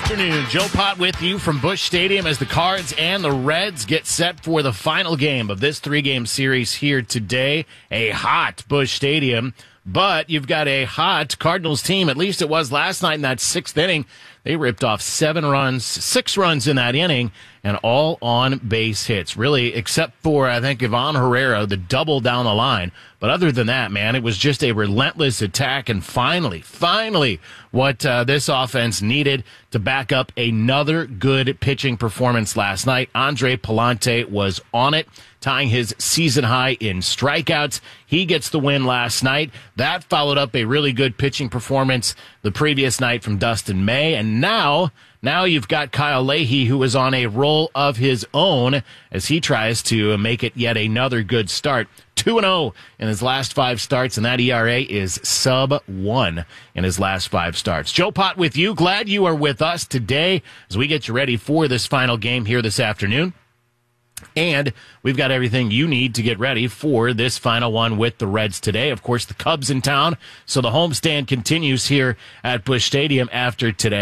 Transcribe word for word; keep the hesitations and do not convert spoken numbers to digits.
Afternoon, Joe Pott with you from Busch Stadium as the Cards and the Reds get set for the final game of this three-game series here today. A hot Busch Stadium, but you've got a hot Cardinals team. At least it was last night in that sixth inning. They ripped off seven runs, six runs in that inning, and all on base hits. Really, except for, I think, Ivan Herrera, the double down the line. But other than that, man, it was just a relentless attack. And finally, finally, what uh, this offense needed to back up another good pitching performance last night. Andre Pallante was on it, tying his season high in strikeouts. He gets the win last night. That followed up a really good pitching performance the previous night from Dustin May. And now, now you've got Kyle Leahy, who is on a roll of his own as he tries to make it yet another good start. two and oh in his last five starts, and that E R A is sub one in his last five starts. Joe Pott with you. Glad you are with us today as we get you ready for this final game here this afternoon. And we've got everything you need to get ready for this final one with the Reds today. Of course, the Cubs in town, so the homestand continues here at Busch Stadium after today.